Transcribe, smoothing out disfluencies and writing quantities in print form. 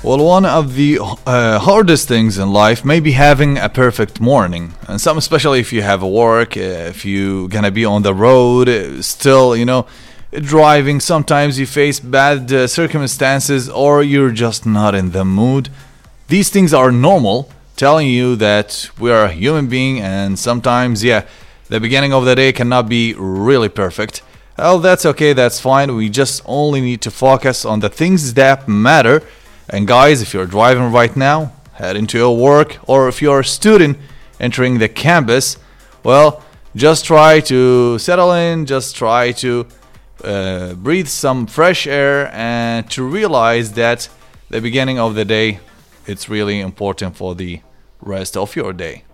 Well, one of the hardest things in life may be having a perfect morning, and some, especially if you have work, if you gonna be on the road, still, driving. Sometimes you face bad circumstances, or you're just not in the mood. These things are normal, telling you that we are a human being, and sometimes, the beginning of the day cannot be really perfect. Well, that's okay, that's fine. We just only need to focus on the things that matter. And guys, if you're driving right now, heading to your work, or if you're a student entering the campus, well, just try to settle in, just try to breathe some fresh air, and to realize that the beginning of the day, it's really important for the rest of your day.